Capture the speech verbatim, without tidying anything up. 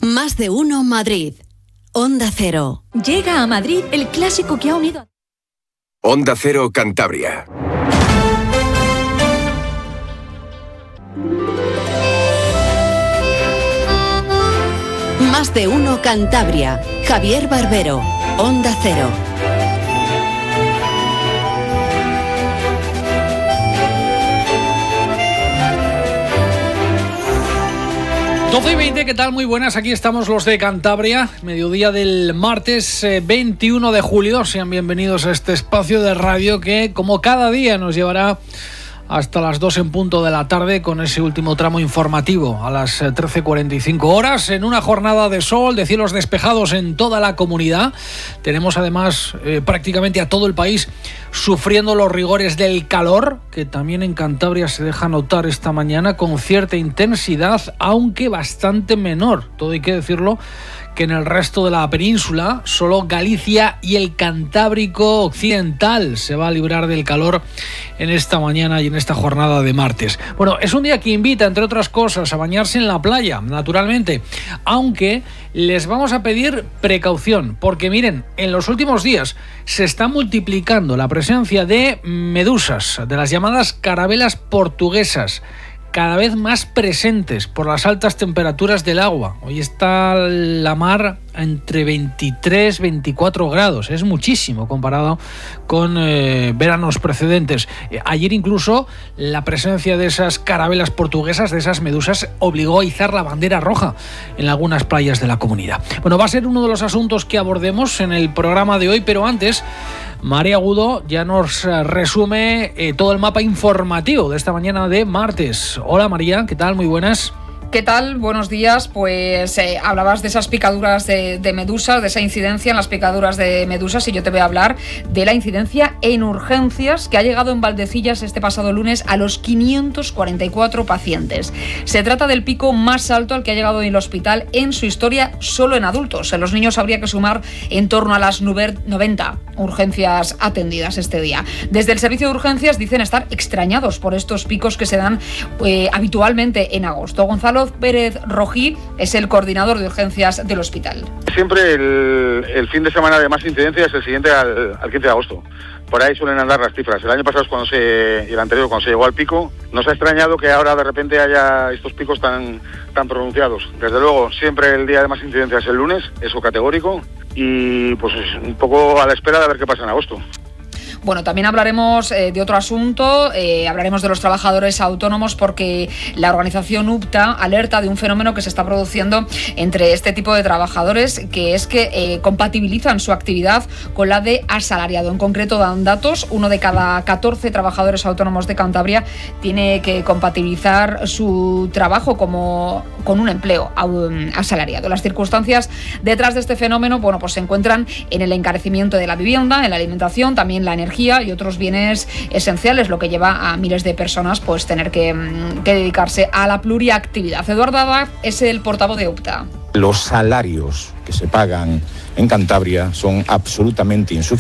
Más de uno Madrid. Onda Cero. Llega a Madrid el clásico que ha unido... Onda Cero Cantabria. Más de uno Cantabria. Javier Barbero. Onda Cero. doce y veinte, ¿qué tal? Muy buenas, aquí estamos los de Cantabria, mediodía del martes eh, veintiuno de julio. Sean bienvenidos a este espacio de radio que, como cada día, nos llevará hasta las dos en punto de la tarde con ese último tramo informativo a las trece cuarenta y cinco horas, en una jornada de sol, de cielos despejados en toda la comunidad. Tenemos además eh, prácticamente a todo el país sufriendo los rigores del calor, que también en Cantabria se deja notar esta mañana con cierta intensidad, aunque bastante menor, todo hay que decirlo, que en el resto de la península. Solo Galicia y el Cantábrico Occidental se va a librar del calor en esta mañana y en esta jornada de martes. Bueno, es un día que invita, entre otras cosas, a bañarse en la playa, naturalmente, aunque les vamos a pedir precaución, porque miren, en los últimos días se está multiplicando la presencia de medusas, de las llamadas carabelas portuguesas, cada vez más presentes por las altas temperaturas del agua. Hoy está la mar entre veintitrés y veinticuatro grados, es muchísimo comparado con eh, veranos precedentes. Eh, ayer incluso la presencia de esas carabelas portuguesas, de esas medusas, obligó a izar la bandera roja en algunas playas de la comunidad. Bueno, va a ser uno de los asuntos que abordemos en el programa de hoy, pero antes, María Agudo ya nos resume eh, todo el mapa informativo de esta mañana de martes. Hola María, ¿qué tal? Muy buenas. ¿Qué tal? Buenos días. Pues eh, hablabas de esas picaduras de, de medusas, de esa incidencia en las picaduras de medusas, y yo te voy a hablar de la incidencia en urgencias que ha llegado en Valdecillas este pasado lunes a los quinientos cuarenta y cuatro pacientes. Se trata del pico más alto al que ha llegado en el hospital en su historia solo en adultos. En los niños habría que sumar en torno a las noventa urgencias atendidas este día. Desde el servicio de urgencias dicen estar extrañados por estos picos que se dan eh, habitualmente en agosto. Gonzalo Pérez Rojí es el coordinador de urgencias del hospital. Siempre el, el fin de semana de más incidencia es el siguiente al, al quince de agosto. Por ahí suelen andar las cifras. El año pasado es cuando se, y el anterior cuando se llegó al pico. Nos ha extrañado que ahora de repente haya estos picos tan, tan pronunciados. Desde luego, siempre el día de más incidencia es el lunes, eso categórico, y pues un poco a la espera de ver qué pasa en agosto. Bueno, también hablaremos eh, de otro asunto, eh, hablaremos de los trabajadores autónomos, porque la organización UPTA alerta de un fenómeno que se está produciendo entre este tipo de trabajadores, que es que eh, compatibilizan su actividad con la de asalariado. En concreto dan datos, uno de cada catorce trabajadores autónomos de Cantabria tiene que compatibilizar su trabajo como, con un empleo asalariado. Las circunstancias detrás de este fenómeno, bueno, pues se encuentran en el encarecimiento de la vivienda, en la alimentación, también la energía y otros bienes esenciales, lo que lleva a miles de personas pues tener que, que dedicarse a la pluriactividad. Eduardo Abad es el portavoz de UPTA. Los salarios que se pagan en Cantabria son absolutamente insuficientes.